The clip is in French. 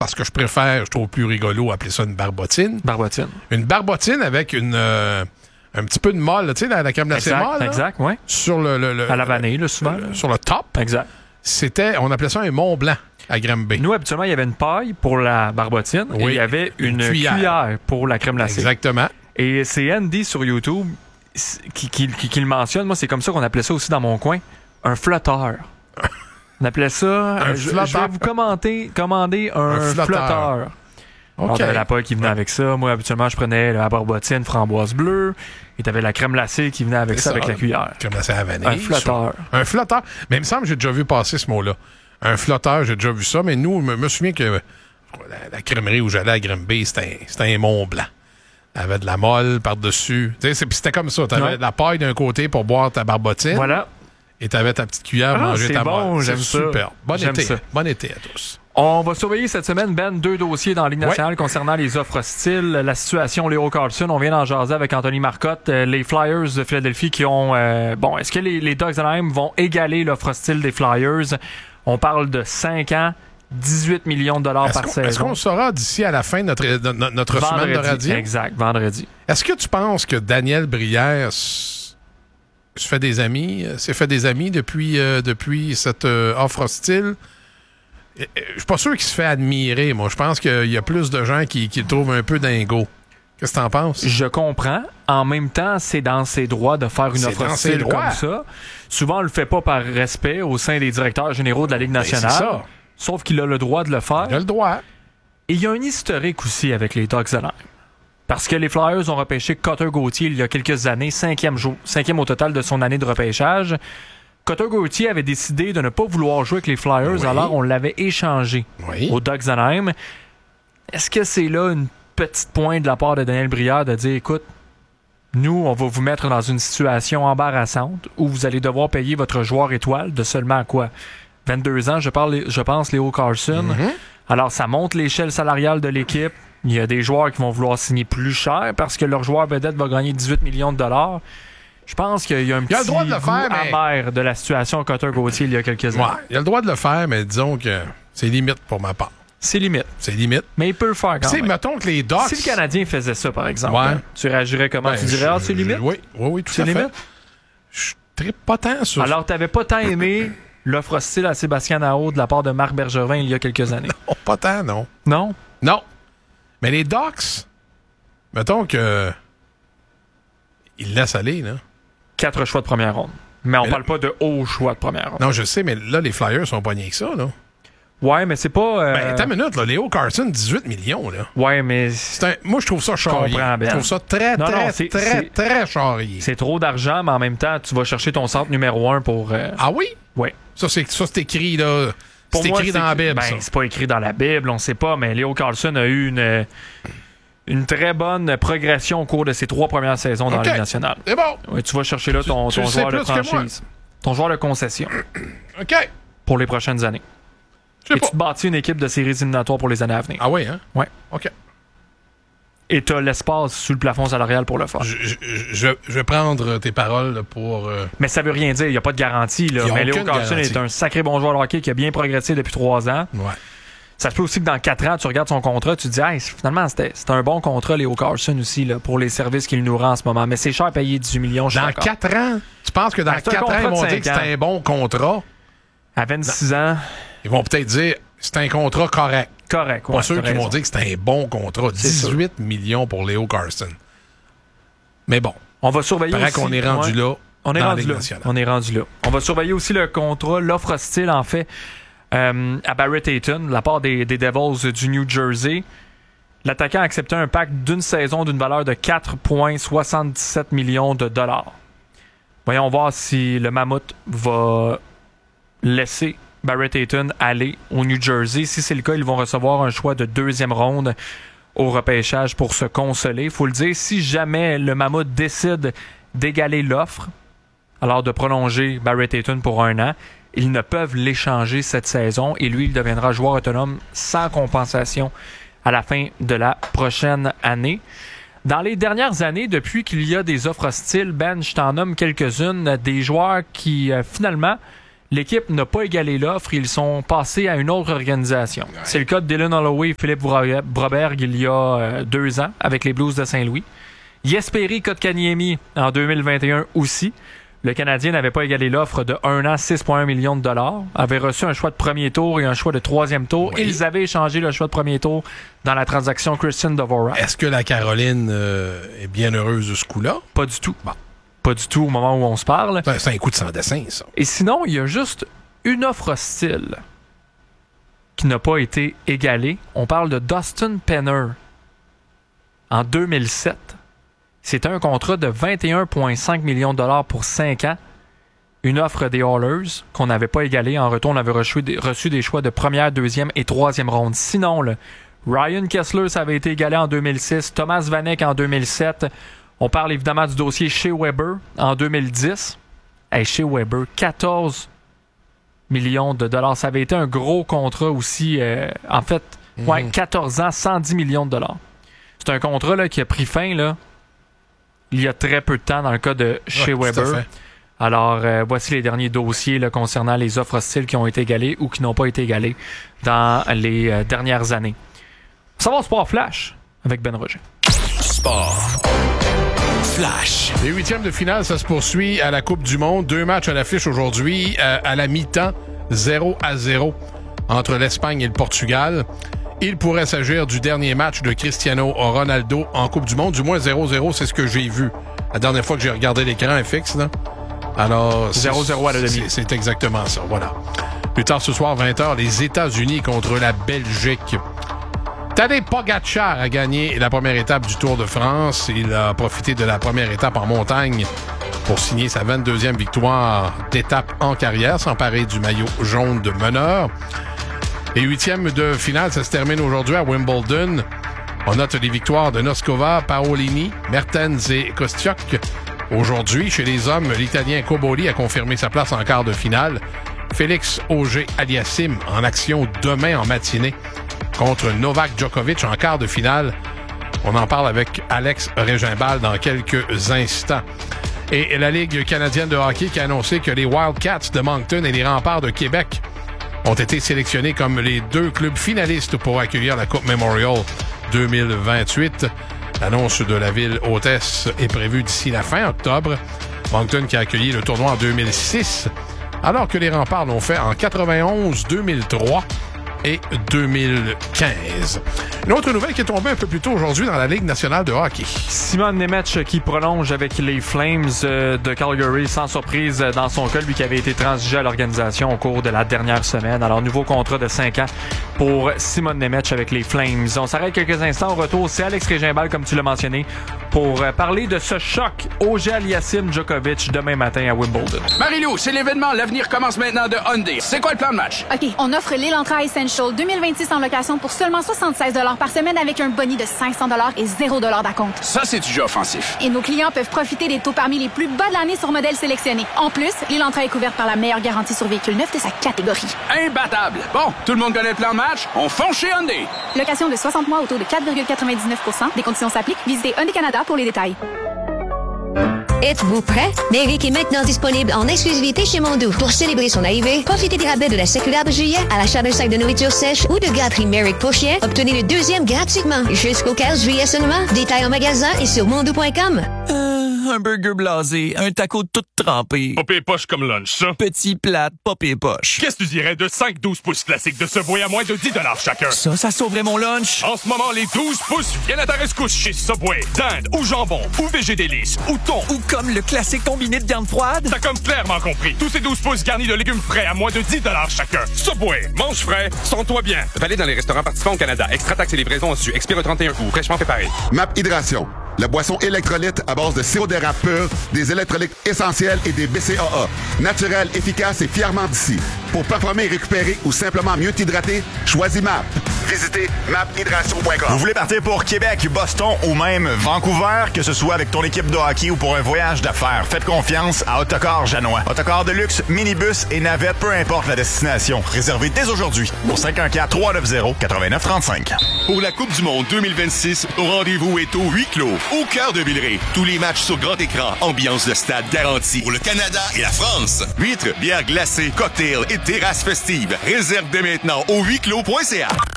parce que je trouve plus rigolo appeler ça une barbotine. Barbotine. Une barbotine avec un petit peu de molle, tu sais, la crème glacée molle. Exact, oui. Sur le à la vanille, là, souvent. Sur le top. Exact. On appelait ça un Mont Blanc à Granby. Nous, habituellement, il y avait une paille pour la barbotine et il y avait une cuillère pour la crème glacée. Exactement. Et c'est Andy sur YouTube qui le mentionne. Moi, c'est comme ça qu'on appelait ça aussi dans mon coin. Un flotteur. On appelait ça... Je vais vous commander un flotteur. Okay. Alors, t'avais la paille qui venait avec ça. Moi, habituellement, je prenais la barbotine framboise bleue. Et t'avais la crème glacée qui venait avec ça, avec la cuillère. Crème glacée à la vanille. Un flotteur. Un flotteur. Mais il me semble que j'ai déjà vu passer ce mot-là. Un flotteur, j'ai déjà vu ça. Mais nous, je me souviens que la crèmerie où j'allais à Granby, c'était un Mont Blanc. Avait de la molle par-dessus. C'était comme ça. T'avais de la paille d'un côté pour boire ta barbotine. Voilà. Et t'avais ta petite cuillère manger ta molle. J'aime ça. Super. Bon été à tous. On va surveiller cette semaine, Ben, 2 dossiers dans la Ligue nationale concernant les offres hostiles. La situation Leo Carlson, on vient d'en jaser avec Anthony Marcotte. Les Flyers de Philadelphie qui ont... est-ce que les Ducks d'Anaheim vont égaler l'offre hostile des Flyers? On parle de 5 ans, 18 millions de dollars par saison. Est-ce qu'on le saura d'ici à la fin de notre semaine de radio? Exact, vendredi. Est-ce que tu penses que Daniel Brière s'est fait des amis depuis cette offre hostile? Je suis pas sûr qu'il se fait admirer, moi. Je pense qu'il y a plus de gens qui le trouvent un peu dingo. Qu'est-ce que t'en penses? Je comprends. En même temps, c'est dans ses droits de faire une offre hostile comme ça. Souvent, on le fait pas par respect au sein des directeurs généraux de la Ligue nationale. C'est ça. Sauf qu'il a le droit de le faire. Il a le droit. Et il y a un historique aussi avec les Ducks d'Anaheim. Parce que les Flyers ont repêché Cutter Gauthier il y a quelques années, cinquième au total de son année de repêchage. Cutter Gauthier avait décidé de ne pas vouloir jouer avec les Flyers, alors on l'avait échangé aux Ducks d'Anaheim. Est-ce que c'est là une petite pointe de la part de Daniel Brière de dire, écoute, nous, on va vous mettre dans une situation embarrassante où vous allez devoir payer votre joueur étoile de seulement quoi? 22 ans, je pense, Leo Carlson. Mm-hmm. Alors, ça monte l'échelle salariale de l'équipe. Il y a des joueurs qui vont vouloir signer plus cher parce que leur joueur vedette va gagner 18 millions de dollars. Je pense qu'il y a un petit goût amer de la situation à Cutter Gauthier il y a quelques années. Il a le droit de le faire, mais disons que c'est limite pour ma part. C'est limite. Mais il peut le faire quand même. Mettons que les Ducks... Si le Canadien faisait ça, par exemple, tu réagirais comment? Tu dirais, c'est limite? Oui, tout à fait. Je trippe pas tant sur... Alors, t'avais pas tant aimé l'offre hostile à Sébastien Aho de la part de Marc Bergevin il y a quelques années? Non, pas tant, non. Non? Non. Mais les Ducks, mettons que... ils laissent aller, là. 4 choix de première ronde. Mais on parle pas de hauts choix de première ronde. Non, je sais, mais là, les Flyers sont pognés que ça, là. Ouais, mais c'est pas... attends une minute, là. Leo Carlson, 18 millions, là. Ouais, mais... Moi, je trouve ça charrié. Je trouve ça très charrié. C'est trop d'argent, mais en même temps, tu vas chercher ton centre numéro 1 pour... Ah oui? Oui. Ça, c'est écrit, là... C'est écrit dans la Bible, ça. C'est pas écrit dans la Bible, on sait pas, mais Leo Carlson a eu une très bonne progression au cours de ses 3 premières saisons dans la Ligue nationale. C'est bon. Oui, tu vas chercher là ton joueur de franchise. Ton joueur de concession. OK. Pour les prochaines années. Et tu te bâtis une équipe de séries éliminatoires pour les années à venir. Ah oui, hein? Oui. OK. Et tu as l'espace sous le plafond salarial pour le faire. Je vais prendre tes paroles là, pour... Mais ça veut rien dire. Il n'y a pas de garantie. Là. Mais Leo Carlson est un sacré bon joueur de hockey qui a bien progressé depuis 3 ans. Ouais. Ça se peut aussi que dans 4 ans, tu regardes son contrat, tu te dis, hey, finalement, c'était un bon contrat, Leo Carlson aussi, là, pour les services qu'il nous rend en ce moment. Mais c'est cher à payer 18 millions. Dans 4 ans? Tu penses que dans 4 ans, ils vont dire que c'est un bon contrat? À 26 ans... Ils vont peut-être dire, c'est un contrat correct. Correct, Pas sûr qu'ils vont dire que c'est un bon contrat. 18 millions pour Leo Carlson. Mais bon. On va surveiller aussi. Qu'on est rendu là. On est rendu là. On va surveiller aussi le contrat, l'offre hostile, en fait, à Barrett Hayton, de la part des Devils du New Jersey. L'attaquant a accepté un pacte d'une saison d'une valeur de 4,77 millions de dollars. Voyons voir si le Mammouth va laisser Barrett Hayton aller au New Jersey. Si c'est le cas, ils vont recevoir un choix de 2e ronde au repêchage pour se consoler. Il faut le dire, si jamais le Mammouth décide d'égaler l'offre, alors de prolonger Barrett Hayton pour 1 an, ils ne peuvent l'échanger cette saison et lui, il deviendra joueur autonome sans compensation à la fin de la prochaine année. Dans les dernières années, depuis qu'il y a des offres hostiles, Ben, je t'en nomme quelques-unes, des joueurs qui, finalement, l'équipe n'a pas égalé l'offre. Ils sont passés à une autre organisation. Ouais. C'est le cas de Dylan Holloway et Philippe Broberg il y a 2 ans avec les Blues de Saint-Louis. Jesperi Kotkaniemi en 2021 aussi. Le Canadien n'avait pas égalé l'offre de 1 an, 6,1 millions de dollars. Avait reçu un choix de premier tour et un choix de 3e tour. Oui. Ils avaient échangé le choix de premier tour dans la transaction Christian Dvorak. Est-ce que la Caroline est bien heureuse de ce coup-là? Pas du tout. Bon. Pas du tout au moment où on se parle. C'est un coup de sans dessin, ça. Et sinon, il y a juste une offre hostile qui n'a pas été égalée. On parle de Dustin Penner en 2007. C'était un contrat de 21,5 millions de dollars pour 5 ans. Une offre des Oilers qu'on n'avait pas égalée. En retour, on avait reçu des choix de première, deuxième et troisième ronde. Sinon, Ryan Kessler, ça avait été égalé en 2006. Thomas Vanek en 2007. On parle évidemment du dossier Shea Weber en 2010. Shea Weber, 14 millions de dollars. Ça avait été un gros contrat aussi. 14 ans, 110 millions de dollars. C'est un contrat là, qui a pris fin là, il y a très peu de temps dans le cas de Shea Weber. Alors, voici les derniers dossiers là, concernant les offres hostiles qui ont été égalées ou qui n'ont pas été égalées dans les dernières années. Ça va au Sport Flash avec Ben Roger. Sport Flash. Les 8e de finale, ça se poursuit à la Coupe du Monde. 2 matchs à l'affiche aujourd'hui. À la mi-temps, 0-0 entre l'Espagne et le Portugal. Il pourrait s'agir du dernier match de Cristiano Ronaldo en Coupe du Monde. Du moins 0-0, c'est ce que j'ai vu la dernière fois que j'ai regardé l'écran FX. Là. Alors, 0-0 à la demi. C'est exactement ça, voilà. Plus tard ce soir, 20h, les États-Unis contre la Belgique. Tadej Pogačar a gagné la première étape du Tour de France. Il a profité de la première étape en montagne pour signer sa 22e victoire d'étape en carrière, s'emparer du maillot jaune de meneur. Les 8e de finale, ça se termine aujourd'hui à Wimbledon. On note les victoires de Noskova, Paolini, Mertens et Kostyuk. Aujourd'hui, chez les hommes, l'Italien Cobolli a confirmé sa place en quart de finale. Félix Auger-Aliassime en action demain en matinée contre Novak Djokovic en quart de finale. On en parle avec Alex Régimbal dans quelques instants. Et la Ligue canadienne de hockey qui a annoncé que les Wildcats de Moncton et les Remparts de Québec ont été sélectionnés comme les 2 clubs finalistes pour accueillir la Coupe Memorial 2028. L'annonce de la ville hôtesse est prévue d'ici la fin octobre. Moncton qui a accueilli le tournoi en 2006, alors que les Remparts l'ont fait en 91, 2003 et 2015. Une autre nouvelle qui est tombée un peu plus tôt aujourd'hui dans la Ligue nationale de hockey. Simon Nemec qui prolonge avec les Flames de Calgary sans surprise dans son cas, lui qui avait été transigé à l'organisation au cours de la dernière semaine. Alors, nouveau contrat de 5 ans pour Simon Nemec avec les Flames. On s'arrête quelques instants. Au retour, c'est Alex Régimbal, comme tu l'as mentionné, pour parler de ce choc Auger-Aliassime Djokovic demain matin à Wimbledon. Marie-Lou, c'est l'événement. L'avenir commence maintenant de Hyundai. C'est quoi le plan de match? OK, on offre l'Elantra Essential 2026 en location pour seulement 76 $ par semaine avec un boni de 500 $ et 0 $ d'acompte. Ça, c'est du jeu offensif. Et nos clients peuvent profiter des taux parmi les plus bas de l'année sur modèles sélectionnés. En plus, l'Elantra est couverte par la meilleure garantie sur véhicule neuf de sa catégorie. Imbattable! Bon, tout le monde connaît le plan de match? On fonce chez Hyundai! Location de 60 mois au taux de 4,99 %. Des conditions s'appliquent. Visitez Hyundai Canada pour les détails. Êtes-vous prêt? Méric est maintenant disponible en exclusivité chez Mondou. Pour célébrer son arrivée, profitez des rabais de la circulaire de juillet à l'achat d'un sac de nourriture sèche ou de gâterie Méric pour chien. Obtenez le 2e gratuitement jusqu'au 15 juillet seulement. Détails en magasin et sur mondou.com. Un burger blasé, un taco tout trempé. Pas pire poche comme lunch, ça. Petit plate, pas pire poche. Qu'est-ce que tu dirais de 5-12 pouces classiques de Subway à moins de 10 $ chacun? Ça sauverait mon lunch. En ce moment, les 12 pouces viennent à ta rescousse chez Subway. Dinde ou jambon ou végé délice ou thon. Ou comme le classique combiné de viande froide. T'as comme clairement compris. Tous ces 12 pouces garnis de légumes frais à moins de 10 $ chacun. Subway, mange frais, sens-toi bien. Valide dans les restaurants participants au Canada. Extra taxes et livraison reçues. Expire le 31 août. Fraîchement préparé. MAP Hydration. La boisson électrolyte à base de sirop d'érable pur, des électrolytes essentiels et des BCAA. Naturel, efficace et fièrement d'ici. Pour performer et récupérer ou simplement mieux t'hydrater, choisis MAP. Visitez maphydratation.com. Vous voulez partir pour Québec, Boston ou même Vancouver, que ce soit avec ton équipe de hockey ou pour un voyage d'affaires, faites confiance à Autocar Janois. Autocar de luxe, minibus et navette, peu importe la destination. Réservez dès aujourd'hui au 514-390-8935. Pour la Coupe du Monde 2026, au rendez-vous est au huis clos, au cœur de Villeray. Tous les matchs sur grand écran, ambiance de stade garantie. Pour le Canada et la France. Huîtres, bières glacées, cocktails et terrasses festives. Réserve dès maintenant au huisclos.ca.